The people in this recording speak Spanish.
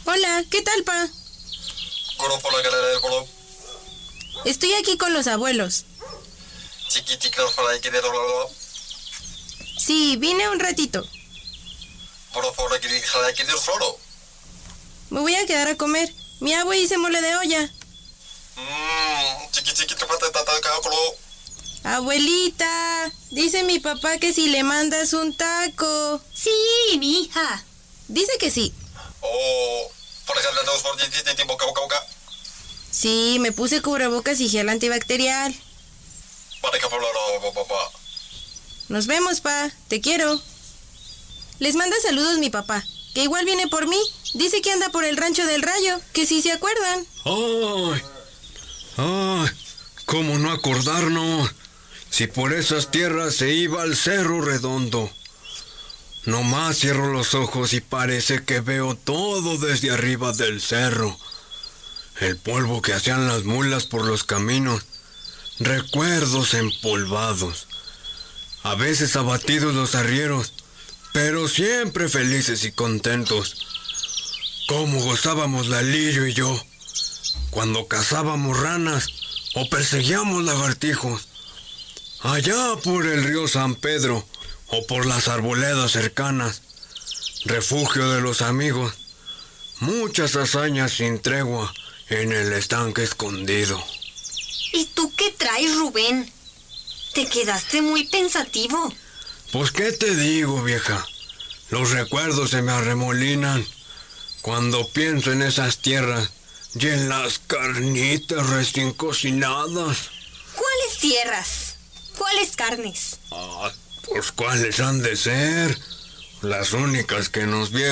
Hola, ¿qué tal, pa? Estoy aquí con los abuelos. Sí, vine un ratito. Me voy a quedar a comer. Mi abue hice mole de olla. Abuelita, dice mi papá que si le mandas un taco. Sí, mi hija. Dice que sí. Sí, me puse cubrebocas y gel antibacterial. Nos vemos, pa. Te quiero. Les manda saludos mi papá, que igual viene por mí. Dice que anda por el rancho del Rayo, que si se acuerdan. ¡Ay! ¿Cómo no acordarnos? Si por esas tierras se iba al Cerro Redondo. Nomás cierro los ojos y parece que veo todo desde arriba del cerro. El polvo que hacían las mulas por los caminos. Recuerdos empolvados. A veces abatidos los arrieros, pero siempre felices y contentos. Cómo gozábamos Lalillo y yo cuando cazábamos ranas o perseguíamos lagartijos. Allá por el río San Pedro o por las arboledas cercanas, refugio de los amigos. Muchas hazañas sin tregua en el estanque escondido. ¿Y tú qué traes, Rubén? Te quedaste muy pensativo. Pues qué te digo, vieja. Los recuerdos se me arremolinan cuando pienso en esas tierras y en las carnitas recién cocinadas. ¿Cuáles tierras? ¿Cuáles carnes? Pues cuáles han de ser. Las únicas que nos vieron